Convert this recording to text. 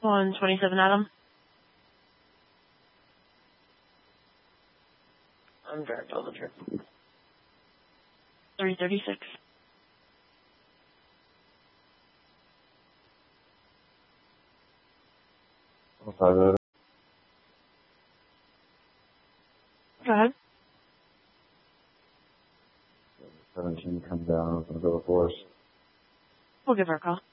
127 Adam. I'm direct on the trip. 336. Go ahead. 17 come down, open the door for us. We'll give her a call.